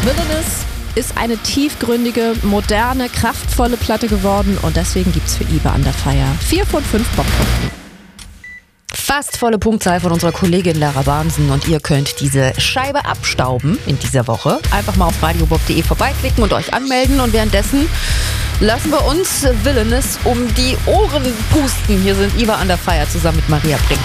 Villainous ist eine tiefgründige, moderne, kraftvolle Platte geworden und deswegen gibt's für Iva Under Fire 4 von 5 Bockpunkten. Fast volle Punktzahl von unserer Kollegin Lara Bahnsen und ihr könnt diese Scheibe abstauben in dieser Woche. Einfach mal auf radiobob.de vorbeiklicken und euch anmelden und währenddessen lassen wir uns Villainous um die Ohren pusten. Hier sind Iva Under Fire zusammen mit Maria Brink.